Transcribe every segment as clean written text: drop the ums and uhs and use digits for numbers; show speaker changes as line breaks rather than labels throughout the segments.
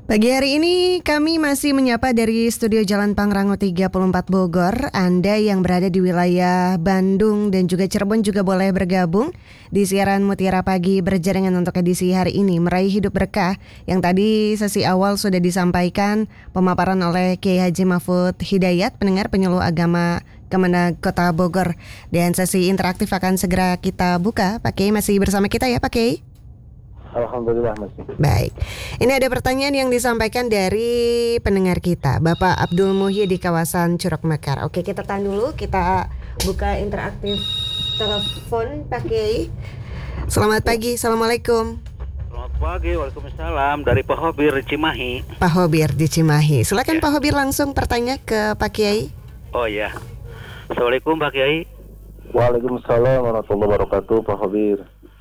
Pagi hari ini kami masih menyapa dari Studio Jalan Pangrango 34 Bogor. Anda yang berada di wilayah Bandung dan juga Cirebon juga boleh bergabung di siaran Mutiara Pagi berjaringan untuk edisi hari ini, Meraih Hidup Berkah, yang tadi sesi awal sudah disampaikan pemaparan oleh Kiai Haji Mahfud Hidayat, pendengar penyuluh agama Kemenag Kota Bogor. Dan sesi interaktif akan segera kita buka. Pak Kiai masih bersama kita ya Pak Kiai?
Alhamdulillah masih.
Baik, ini ada pertanyaan yang disampaikan dari pendengar kita, Bapak Abdul Muhyi di kawasan Curug Mekar. Oke, kita tahan dulu, kita buka interaktif telepon Pak Kiai. Selamat pagi, Assalamualaikum.
Selamat pagi, Waalaikumsalam. Dari Pak Hobir Cimahi.
Pak Hobir di Cimahi. Silakan Pak Hobir langsung bertanya ke Pak Kiai.
Oh ya, Assalamualaikum Pak Kiai.
Waalaikumsalam warahmatullahi wabarakatuh, Pak Hobir.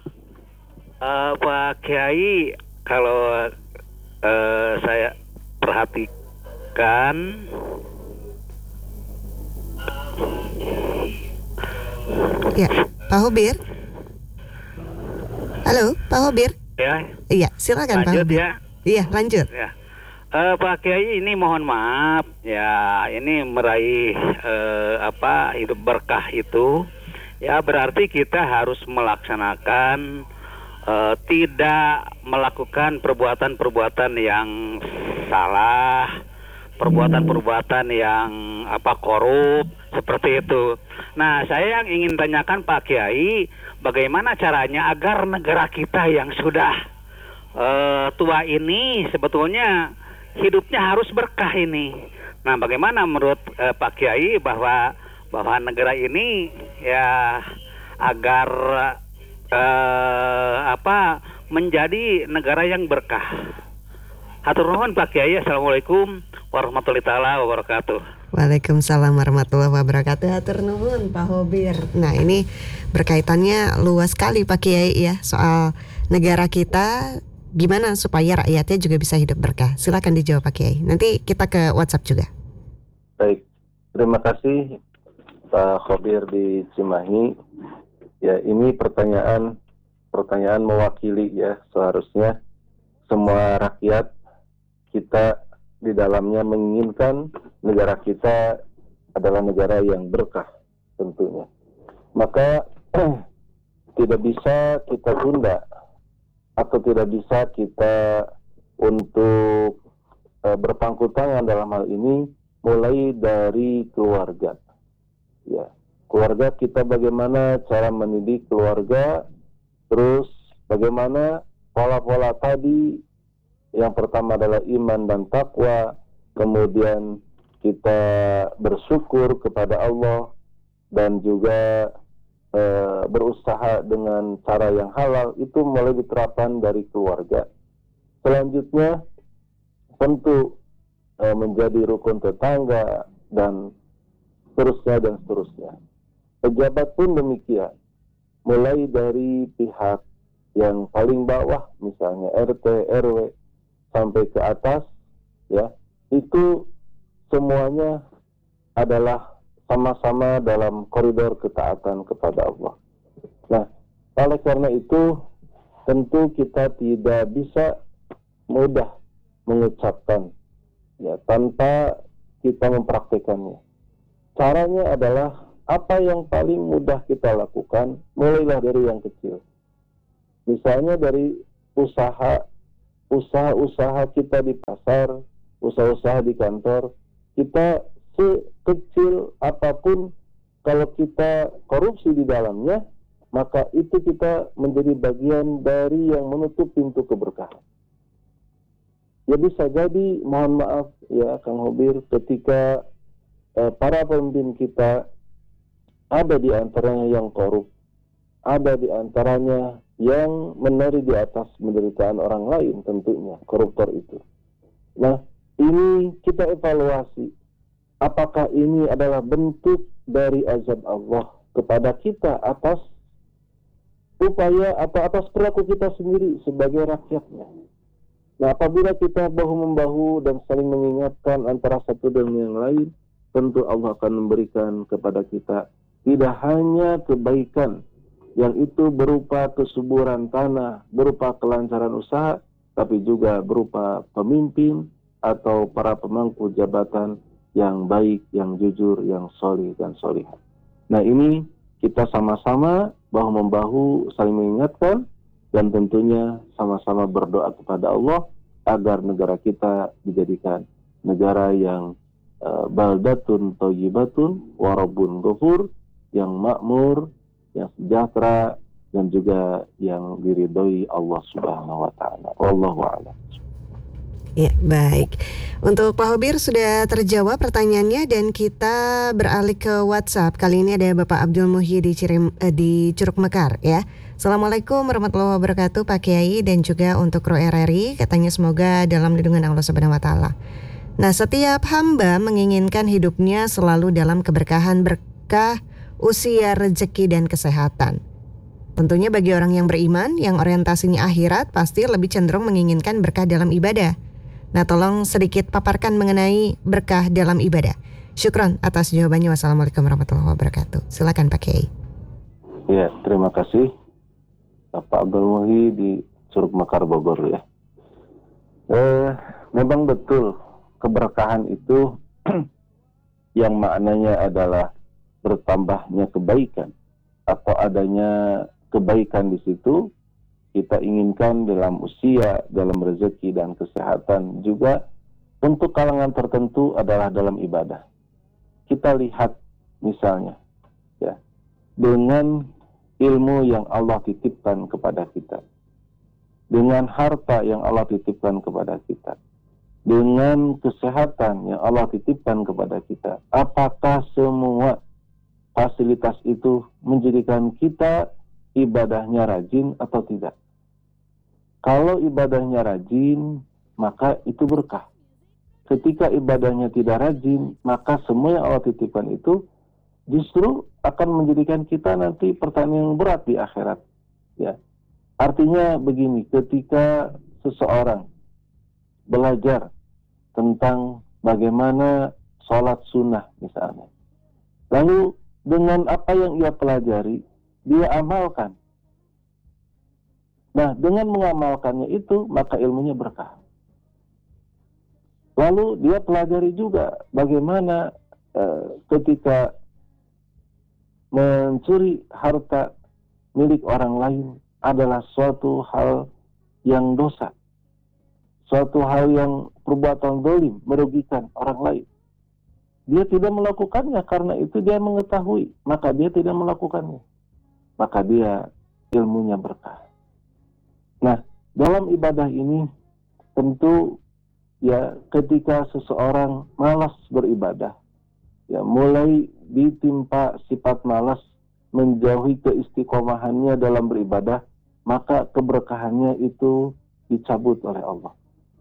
Pak Kiai, kalau saya perhatikan
ya, Pak Hobir. Halo, Pak Hobir.
Ya.
Iya, silakan Pak
Lanjut
Hobir.
ya.
Iya, lanjut.
Ya. Pak Kiai, ini mohon maaf ya, ini meraih hidup berkah itu ya berarti kita harus melaksanakan tidak melakukan perbuatan-perbuatan yang salah, perbuatan-perbuatan yang korup seperti itu. Nah, saya yang ingin tanyakan Pak Kiai, bagaimana caranya agar negara kita yang sudah tua ini sebetulnya hidupnya harus berkah ini. Nah, bagaimana menurut Pak Kiai bahwa negara ini ya agar menjadi negara yang berkah. Hatur nuhun Pak Kiai. Assalamualaikum warahmatullahi taala wabarakatuh.
Waalaikumsalam warahmatullahi wabarakatuh. Hatur nuhun Pak Hobir. Nah, ini berkaitannya luas sekali Pak Kiai ya, soal negara kita, gimana supaya rakyatnya juga bisa hidup berkah. Silakan dijawab Pak Kiai. Nanti kita ke WhatsApp juga.
Baik, terima kasih Pak Hobir di Cimahi. Ya, ini pertanyaan mewakili ya, seharusnya semua rakyat kita di dalamnya menginginkan negara kita adalah negara yang berkah tentunya. Maka tidak bisa kita tunda atau tidak bisa kita untuk berpangku tangan dalam hal ini, mulai dari keluarga. Ya, keluarga kita, bagaimana cara mendidik keluarga, terus bagaimana pola-pola tadi. Yang pertama adalah iman dan takwa, kemudian kita bersyukur kepada Allah, dan juga berusaha dengan cara yang halal, itu mulai diterapkan dari keluarga. Selanjutnya tentu menjadi rukun tetangga dan seterusnya. Pejabat pun demikian, mulai dari pihak yang paling bawah, misalnya RT, RW, sampai ke atas, ya, itu semuanya adalah sama-sama dalam koridor ketaatan kepada Allah. Nah, oleh karena itu, tentu kita tidak bisa mudah mengucapkan, ya, tanpa kita mempraktekannya. Caranya adalah apa yang paling mudah kita lakukan, mulailah dari yang kecil. Misalnya dari usaha kita di pasar, usaha-usaha di kantor, kita sekecil apapun, kalau kita korupsi di dalamnya, maka itu kita menjadi bagian dari yang menutup pintu keberkahan. Ya, bisa jadi, mohon maaf ya Kang Hobir, ketika para pemimpin kita ada di antaranya yang korup, ada di antaranya yang menari di atas penderitaan orang lain, tentunya koruptor itu. Nah, ini kita evaluasi, apakah ini adalah bentuk dari azab Allah kepada kita atas upaya atau atas perilaku kita sendiri sebagai rakyatnya. Nah, apabila kita bahu-membahu dan saling mengingatkan antara satu dan yang lain, tentu Allah akan memberikan kepada kita tidak hanya kebaikan yang itu berupa kesuburan tanah, berupa kelancaran usaha, tapi juga berupa pemimpin atau para pemangku jabatan yang baik, yang jujur, yang solih dan solihah. Nah, ini kita sama-sama bahu-membahu saling mengingatkan dan tentunya sama-sama berdoa kepada Allah agar negara kita dijadikan negara yang baldatun thayyibatun wa rabbun ghafur, yang makmur, yang sejahtera, dan juga yang diridhoi Allah Subhanahu wa taala. Wallahu a'lam.
Ya, baik. Untuk Pak Khobir sudah terjawab pertanyaannya dan kita beralih ke WhatsApp. Kali ini ada Bapak Abdul Muhyi di Curug Mekar ya. Assalamualaikum warahmatullahi wabarakatuh Pak Kiai dan juga untuk Kru RRI, katanya semoga dalam lindungan Allah Subhanahu wa taala. Nah, setiap hamba menginginkan hidupnya selalu dalam keberkahan, berkah, usia, rezeki dan kesehatan. Tentunya bagi orang yang beriman, yang orientasinya akhirat, pasti lebih cenderung menginginkan berkah dalam ibadah. Nah, tolong sedikit paparkan mengenai berkah dalam ibadah. Syukron atas jawabannya. Wassalamualaikum warahmatullahi wabarakatuh. Silakan Pak Kiai.
Ya, terima kasih Bapak Abdul Muhyi di Curug Mekar Bogor ya. Memang betul keberkahan itu yang maknanya adalah bertambahnya kebaikan atau adanya kebaikan di situ. Kita inginkan dalam usia, dalam rezeki dan kesehatan, juga untuk kalangan tertentu adalah dalam ibadah. Kita lihat misalnya ya, dengan ilmu yang Allah titipkan kepada kita, dengan harta yang Allah titipkan kepada kita, dengan kesehatan yang Allah titipkan kepada kita, apakah semua fasilitas itu menjadikan kita ibadahnya rajin atau tidak? Kalau ibadahnya rajin, maka itu berkah. Ketika ibadahnya tidak rajin, maka semua yang Allah titipkan itu justru akan menjadikan kita nanti pertanyaan yang berat di akhirat. Ya, artinya begini, ketika seseorang belajar tentang bagaimana sholat sunnah misalnya, lalu dengan apa yang ia pelajari, dia amalkan. Nah, dengan mengamalkannya itu, maka ilmunya berkah. Lalu dia pelajari juga bagaimana ketika mencuri harta milik orang lain adalah suatu hal yang dosa, suatu hal yang perbuatan zalim, merugikan orang lain. Dia tidak melakukannya karena itu dia mengetahui, maka dia tidak melakukannya. Maka dia ilmunya berkah. Nah, dalam ibadah ini tentu ya ketika seseorang malas beribadah, ya mulai ditimpa sifat malas, menjauhi keistiqomahannya dalam beribadah, maka keberkahannya itu dicabut oleh Allah.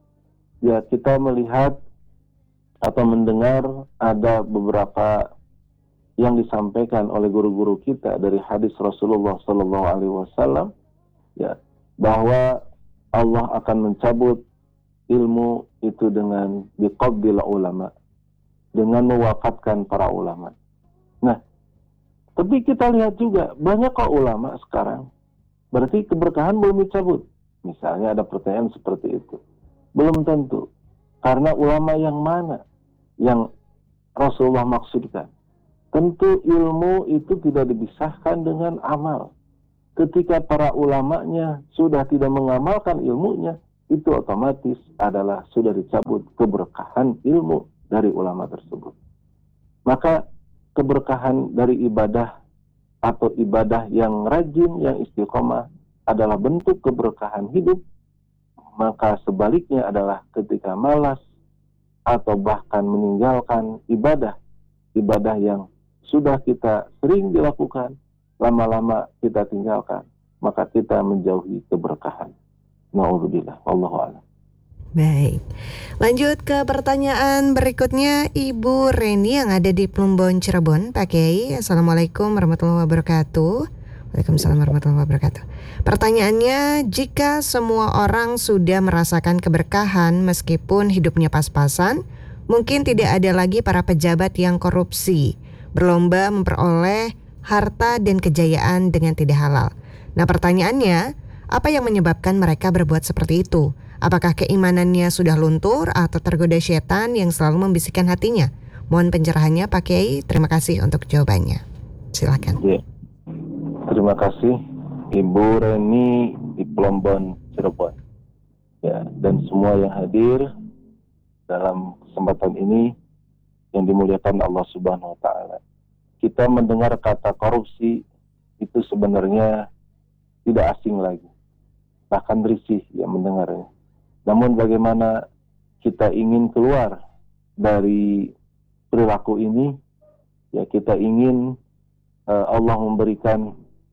Ya, kita melihat atau mendengar ada beberapa yang disampaikan oleh guru-guru kita dari hadis Rasulullah SAW, ya, bahwa Allah akan mencabut ilmu itu dengan biqabdil ulama, dengan mewakafkan para ulama. Nah, tapi kita lihat juga banyak kok ulama sekarang, berarti keberkahan belum dicabut. Misalnya ada pertanyaan seperti itu. Belum tentu. Karena ulama yang mana yang Rasulullah maksudkan? Tentu ilmu itu tidak dipisahkan dengan amal. Ketika para ulamanya sudah tidak mengamalkan ilmunya, itu otomatis adalah sudah dicabut keberkahan ilmu dari ulama tersebut. Maka keberkahan dari ibadah atau ibadah yang rajin, yang istiqomah adalah bentuk keberkahan hidup. Maka sebaliknya adalah ketika malas atau bahkan meninggalkan ibadah yang sudah kita sering dilakukan, lama-lama kita tinggalkan, maka kita menjauhi keberkahan. Na'udzubillah, wallahu a'lam.
Baik, lanjut ke pertanyaan berikutnya Ibu Reni yang ada di Plumbon, Cirebon. Pak Kiai, Assalamualaikum warahmatullahi wabarakatuh. Waalaikumsalam warahmatullahi wabarakatuh. Pertanyaannya, jika semua orang sudah merasakan keberkahan meskipun hidupnya pas-pasan, mungkin tidak ada lagi para pejabat yang korupsi, berlomba memperoleh harta dan kejayaan dengan tidak halal. Nah, pertanyaannya, apa yang menyebabkan mereka berbuat seperti itu? Apakah keimanannya sudah luntur atau tergoda setan yang selalu membisikkan hatinya? Mohon pencerahannya Pak Kiai. Terima kasih untuk jawabannya. Silakan.
Ya. Terima kasih Ibu Reni di Plombon, Cirebon. Ya, dan semua yang hadir dalam kesempatan ini yang dimuliakan Allah Subhanahu wa taala. Kita mendengar kata korupsi itu sebenarnya tidak asing lagi. Bahkan risih ya mendengarnya. Namun bagaimana kita ingin keluar dari perilaku ini, ya kita ingin Allah memberikan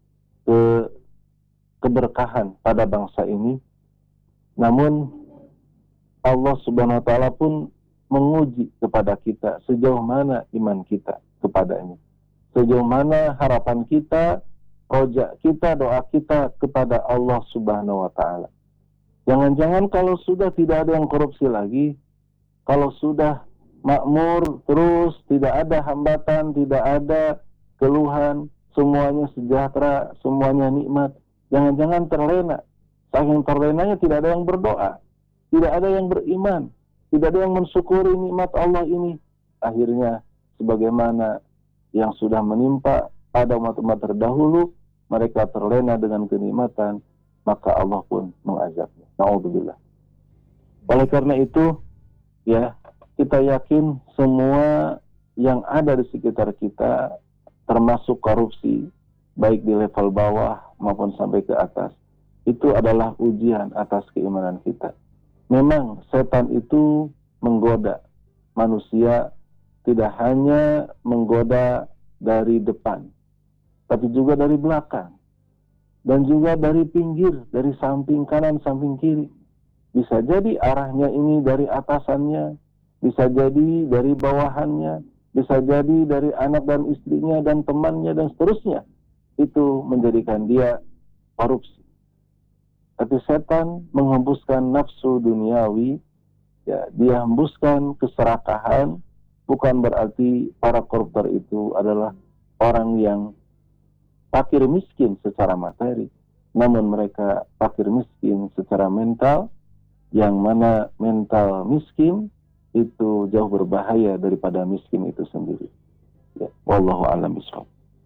keberkahan pada bangsa ini. Namun Allah Subhanahu wa taala pun menguji kepada kita sejauh mana iman kita kepadanya. Sejauh mana harapan kita, roja kita, doa kita kepada Allah Subhanahu wa taala. Jangan-jangan kalau sudah tidak ada yang korupsi lagi, kalau sudah makmur terus, tidak ada hambatan, tidak ada keluhan, semuanya sejahtera, semuanya nikmat, jangan-jangan terlena. Saking terlenanya tidak ada yang berdoa, tidak ada yang beriman, tidak ada yang mensyukuri nikmat Allah ini. Akhirnya sebagaimana yang sudah menimpa pada umat-umat terdahulu, mereka terlena dengan kenikmatan, maka Allah pun mengazabnya. Na'udzubillah. Oleh karena itu, ya, kita yakin semua yang ada di sekitar kita, termasuk korupsi, baik di level bawah maupun sampai ke atas, itu adalah ujian atas keimanan kita. Memang setan itu menggoda manusia, tidak hanya menggoda dari depan, tapi juga dari belakang. Dan juga dari pinggir, dari samping kanan, samping kiri. Bisa jadi arahnya ini dari atasannya, bisa jadi dari bawahannya, bisa jadi dari anak dan istrinya dan temannya dan seterusnya. Itu menjadikan dia korupsi. Tapi setan menghembuskan nafsu duniawi, ya, dia hembuskan keserakahan, bukan berarti para koruptor itu adalah orang yang fakir miskin secara materi, namun mereka fakir miskin secara mental, yang mana mental miskin itu jauh berbahaya daripada miskin itu sendiri. Ya, wallahu a'lam bishawab.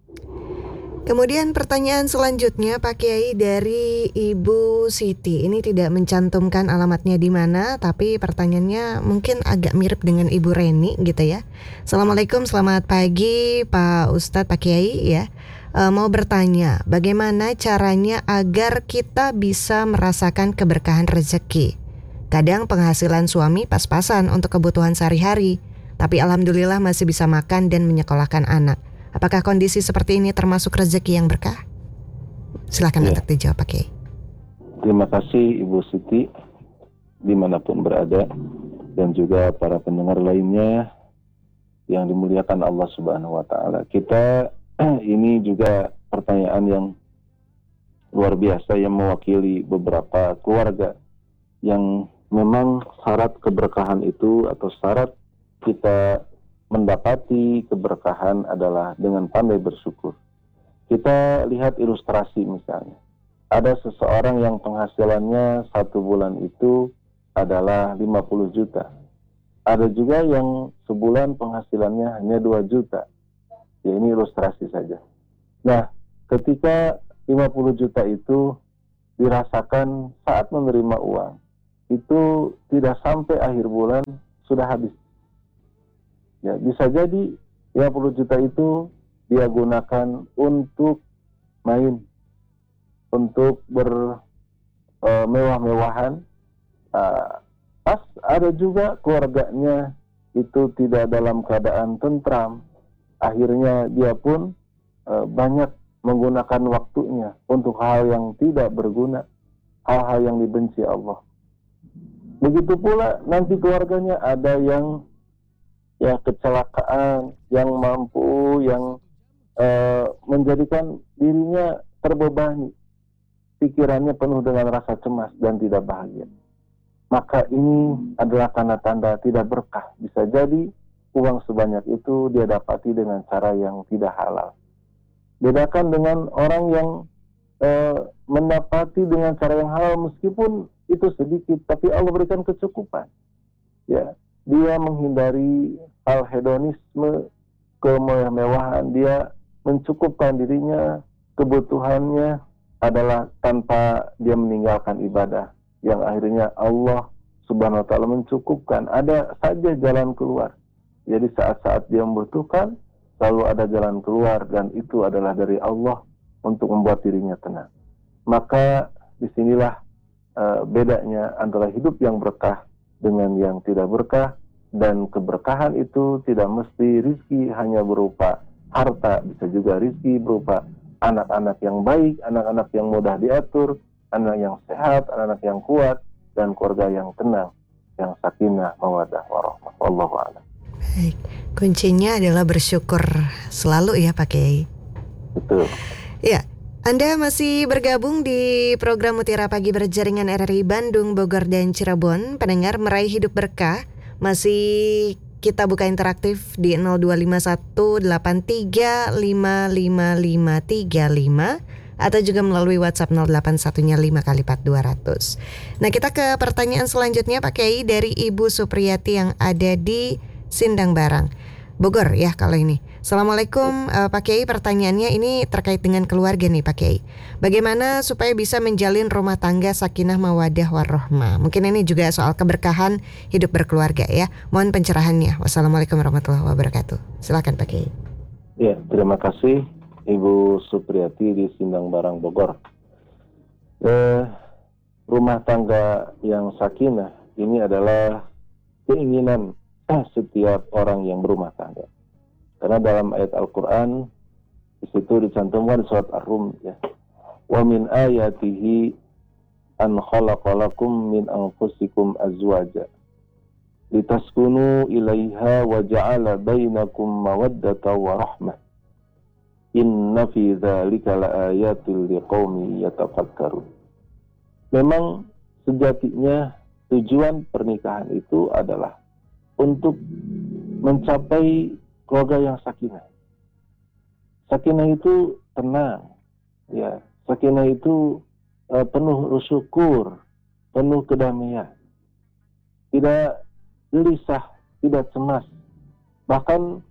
Kemudian pertanyaan selanjutnya Pak Kiai dari Ibu Siti. Ini tidak mencantumkan alamatnya di mana, tapi pertanyaannya mungkin agak mirip dengan Ibu Reni gitu ya. Assalamualaikum, selamat pagi Pak Ustadz, Pak Kiai ya. Mau bertanya, bagaimana caranya agar kita bisa merasakan keberkahan rezeki? Kadang penghasilan suami pas-pasan untuk kebutuhan sehari-hari, tapi alhamdulillah masih bisa makan dan menyekolahkan anak. Apakah kondisi seperti ini termasuk rezeki yang berkah? Silakan untuk dijawab, Pak Kiai.
Terima kasih Ibu Siti, dimanapun berada, dan juga para pendengar lainnya yang dimuliakan Allah Subhanahu wa taala. Kita ini juga pertanyaan yang luar biasa yang mewakili beberapa keluarga yang memang syarat keberkahan itu atau syarat kita mendapati keberkahan adalah dengan pandai bersyukur. Kita lihat ilustrasi misalnya. Ada seseorang yang penghasilannya 1 bulan itu adalah 50 juta. Ada juga yang sebulan penghasilannya hanya 2 juta. Ya, ini ilustrasi saja. Nah, ketika 50 juta itu dirasakan saat menerima uang, itu tidak sampai akhir bulan sudah habis. Ya, bisa jadi 50 juta itu dia gunakan untuk main, untuk bermewah-mewahan. Pas ada juga keluarganya itu tidak dalam keadaan tentram. Akhirnya dia pun banyak menggunakan waktunya untuk hal yang tidak berguna, hal-hal yang dibenci Allah. Begitu pula nanti keluarganya ada yang ya kecelakaan, yang mampu, yang menjadikan dirinya terbebani, pikirannya penuh dengan rasa cemas dan tidak bahagia. Maka ini adalah tanda-tanda tidak berkah. Bisa jadi uang sebanyak itu dia dapati dengan cara yang tidak halal. Bedakan dengan orang yang mendapati dengan cara yang halal meskipun itu sedikit, tapi Allah berikan kecukupan. Ya, dia menghindari hal hedonisme, kemewahan, dia mencukupkan dirinya, kebutuhannya adalah tanpa dia meninggalkan ibadah, yang akhirnya Allah Subhanahu wa taala mencukupkan. Ada saja jalan keluar. Jadi saat-saat dia membutuhkan, selalu ada jalan keluar, dan itu adalah dari Allah untuk membuat dirinya tenang. Maka disinilah bedanya antara hidup yang berkah dengan yang tidak berkah. Dan keberkahan itu tidak mesti rizki hanya berupa harta, bisa juga rizki berupa anak-anak yang baik, anak-anak yang mudah diatur, anak yang sehat, anak-anak yang kuat, dan keluarga yang tenang, yang sakinah, mawaddah, warahmah. Wallahu a'lam.
Baik, kuncinya adalah bersyukur selalu ya Pak Kiai.
Betul.
Ya, Anda masih bergabung di program Mutiara Pagi berjaringan RRI Bandung, Bogor, dan Cirebon. Pendengar meraih hidup berkah. Masih kita buka interaktif di 025183555535 atau juga melalui WhatsApp 081-nya 5x4 200. Nah, kita ke pertanyaan selanjutnya Pak Kiai dari Ibu Supriyati yang ada di Sindang Barang, Bogor ya kalau ini. Assalamualaikum Pak Kiai, pertanyaannya ini terkait dengan keluarga nih Pak Kiai. Bagaimana supaya bisa menjalin rumah tangga sakinah mawaddah warahmah? Mungkin ini juga soal keberkahan hidup berkeluarga ya. Mohon pencerahannya. Wassalamualaikum warahmatullahi wabarakatuh. Silakan Pak Kiai.
Ya, terima kasih Ibu Supriyati di Sindang Barang, Bogor. Rumah tangga yang sakinah ini adalah keinginan setiap orang yang berumah tangga. Karena dalam ayat Al-Quran di situ dicantumkan surat Ar-Rum ya. Wa min ayatihi an khalaqalakum min anfusikum azwaja litaskunu ilaiha wa ja'ala bainakum mawaddata wa rahmah. Inna fi dzalika laayatil liqaumi yatafakkarun. Memang sejatinya tujuan pernikahan itu adalah untuk mencapai keluarga yang sakinah. Sakinah itu tenang, ya. Sakinah itu penuh syukur, penuh kedamaian, tidak gelisah, tidak cemas. Bahkan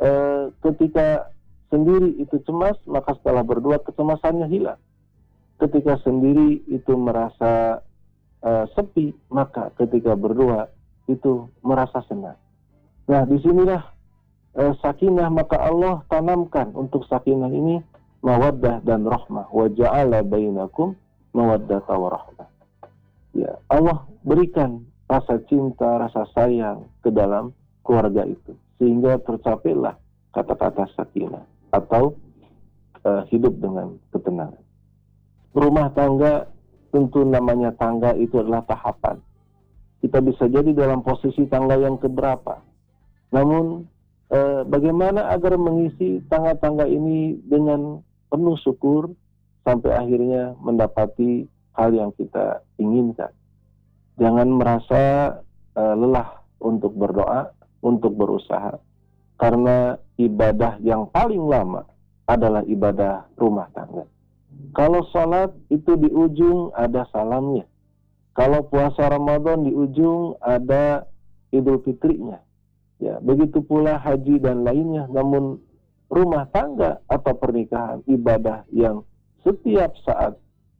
ketika sendiri itu cemas, maka setelah berdua kecemasannya hilang. Ketika sendiri itu merasa sepi, maka ketika berdua itu merasa senang. Nah, disinilah sakinah, maka Allah tanamkan untuk sakinah ini mawaddah dan rahmah. Wa ja'ala bainakum mawaddata wa rahmah. Ya, Allah berikan rasa cinta, rasa sayang ke dalam keluarga itu, sehingga tercapailah kata-kata sakinah atau hidup dengan ketenangan. Rumah tangga, tentu namanya tangga itu adalah tahapan. Kita bisa jadi dalam posisi tangga yang keberapa. Namun bagaimana agar mengisi tangga-tangga ini dengan penuh syukur sampai akhirnya mendapati hal yang kita inginkan. Jangan merasa lelah untuk berdoa, untuk berusaha. Karena ibadah yang paling lama adalah ibadah rumah tangga. Kalau sholat itu di ujung ada salamnya. Kalau puasa Ramadan di ujung ada Idul Fitrinya. Ya, begitu pula haji dan lainnya. Namun rumah tangga atau pernikahan, ibadah yang setiap saat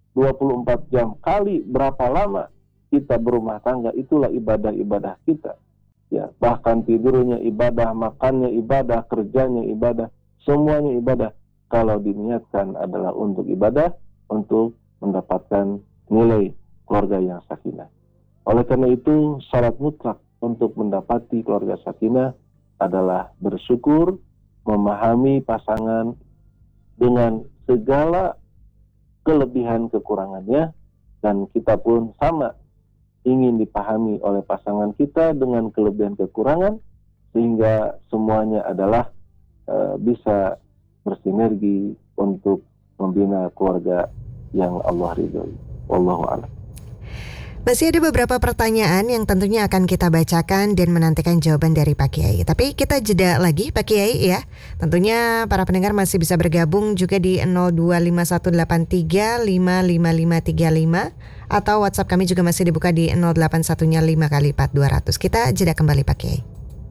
24 jam kali berapa lama kita berumah tangga, itulah ibadah-ibadah kita. Ya, bahkan tidurnya ibadah, makannya ibadah, kerjanya ibadah, semuanya ibadah. Kalau diniatkan adalah untuk ibadah, untuk mendapatkan nilai keluarga yang sakinah. Oleh karena itu, syarat mutlak untuk mendapati keluarga sakinah adalah bersyukur, memahami pasangan dengan segala kelebihan kekurangannya, dan kita pun sama ingin dipahami oleh pasangan kita dengan kelebihan kekurangan, sehingga semuanya adalah bisa bersinergi untuk membina keluarga yang Allah ridhoi. Wallahu a'lam.
Masih ada beberapa pertanyaan yang tentunya akan kita bacakan dan menantikan jawaban dari Pak Kiai. Tapi kita jeda lagi Pak Kiai ya. Tentunya para pendengar masih bisa bergabung juga di 025183555535 atau WhatsApp kami juga masih dibuka di 081 5 kali 4 200. Kita jeda kembali Pak Kiai.